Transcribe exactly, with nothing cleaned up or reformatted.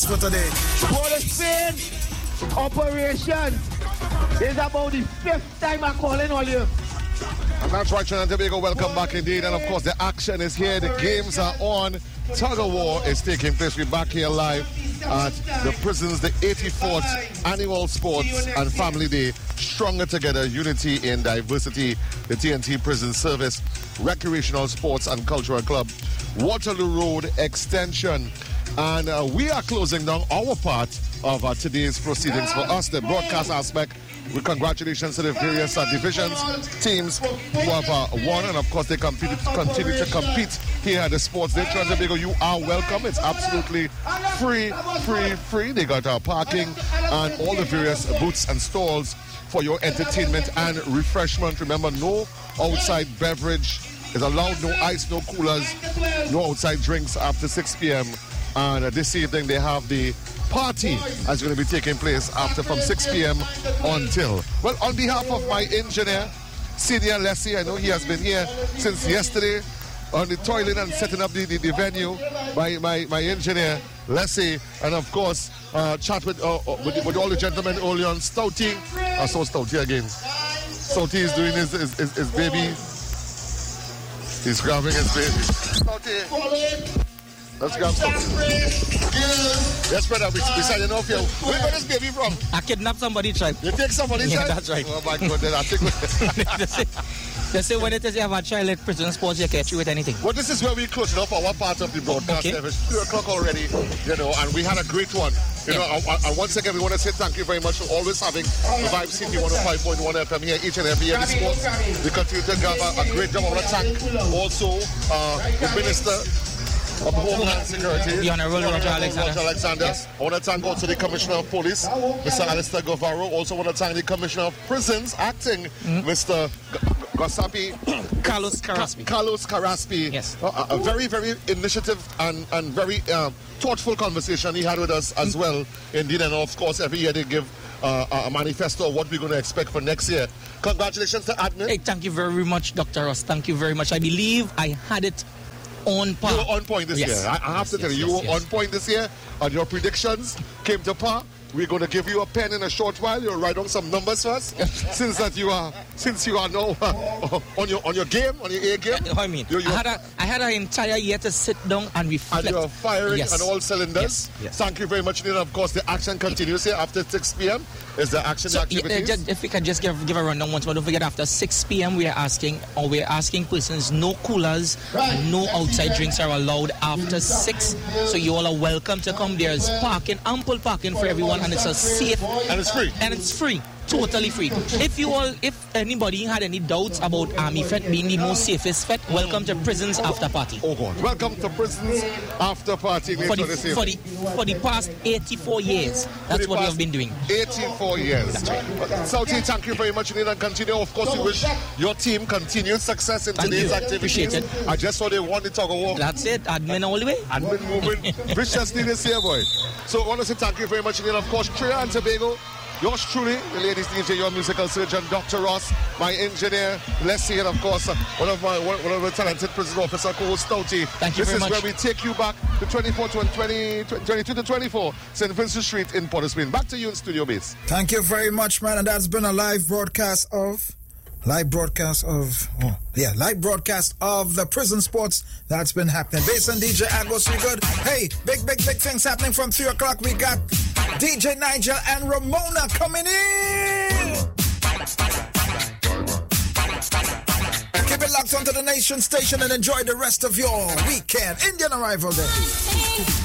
For today. For the Spain operation is about the fifth time I'm calling all you. And that's right, Trinidad and Tobago, welcome back indeed. And of course, the action is here, the games are on. Tug of war is taking place. We're back here live at the prisons, the eighty-fourth Annual Sports and Family Day. Stronger Together, Unity in Diversity, the T N T Prison Service, Recreational Sports and Cultural Club, Waterloo Road Extension. And uh, we are closing down our part of uh, today's proceedings. For us, the broadcast aspect, with congratulations to the various uh, divisions, teams who have uh, won, and of course they compete, continue to compete here at the Sports Day. Trinidad and Tobago, you are welcome. It's absolutely free, free, free. They got uh, parking and all the various booths and stalls for your entertainment and refreshment. Remember, no outside beverage is allowed, no ice, no coolers, no outside drinks after six p.m. And uh, this evening they have the party that's going to be taking place after from six p.m. until. Well, on behalf of my engineer, Senior Leslie, I know he has been here since yesterday on the toilet and setting up the, the, the venue. My, my, my engineer, Leslie, and of course, uh, chat with, uh, with with all the gentlemen early on. Stouty, I saw Stouty again. Stouty is doing his, his, his, his baby. He's grabbing his baby. Stouty. Let's grab something. Yes, brother, we, we signing off here. Where got this baby from? I kidnapped somebody's child. You take somebody's yeah, child? That's right. Oh my goodness, I think they, say, they say when it is you have a child at prison sports, you can't with anything. Well, this is where we close off our part of the broadcast. Okay. It's two o'clock already, you know, and we had a great one. You know, and, and once again, we want to say thank you very much for always having the Vibe C T one oh five point one F M here each and every year in sports. We continue to have a, a great job. I want to thank also uh, the Minister of Homeland Security, the Honorable Roger Alexander. Roger Alexander. Yes. I want to thank also the Commissioner of Police, Mister Alistair Guevara. Also want to thank the Commissioner of Prisons, acting mm-hmm. Mister Gasapi. Carlos Carraspi. Carlos Carraspi. Yes. Uh, a very, very initiative and, and very uh, thoughtful conversation he had with us as mm-hmm. well. Indeed, and of course, every year they give uh, a manifesto of what we're going to expect for next year. Congratulations to admin. Hey, thank you very much, Doctor Ross. Thank you very much. I believe I had it on par. You were on point this yes. year. I, I have yes, to tell yes, you, yes, you were yes. on point this year, and your predictions came to par. We're going to give you a pen in a short while. You'll write down some numbers first, since that you are, since you are now uh, on your on your game, on your A game. I mean, you're, you're, I had a I had an entire year to sit down and reflect. And you're firing yes. on all cylinders. Yes. Yes. Thank you very much, and of course the action continues here after six p.m. Is the action so, activities? Uh, just, if we can just give give a rundown once more, don't forget after six p.m. we are asking, or we're asking persons, no coolers, and no outside drinks are allowed after six. So you all are welcome to come. There's parking, ample parking for everyone, and it's a safe. And it's free. And it's free. Totally free. If you all, if anybody had any doubts about Army Fete being the most safest fete, welcome to Prisons After Party. Oh God! Welcome to Prisons After Party. For the, for the for the past eighty-four years, that's what we have been doing. eighty-four years. That's right. Sauti, thank you very much, and continue. Of course, we wish your team continued success in thank today's you. activities. Appreciate it. I just saw they won the tug of war. That's it. Admin all the way. Admin moving viciously this year, boy. So I want to say thank you very much, and of course, Trinidad and Tobago. Yours truly, the ladies D J, your musical surgeon, Doctor Ross, my engineer, Leslie, and of course, uh, one of my one, one of the talented prison officer, co-host Stouty. Thank you this very much. This is where we take you back to twenty-four to twenty, twenty-two to twenty-four, Saint Vincent Street in Port of Spain. Back to you in Studio Base. Thank you very much, man. And that's been a live broadcast of... Live broadcast of, oh, yeah, live broadcast of the prison sports that's been happening. Bass and D J Agos, we good. Hey, big, big, big things happening from three o'clock. We got D J Nigel and Ramona coming in. Keep it locked onto the Nation Station and enjoy the rest of your weekend. Indian Arrival Day.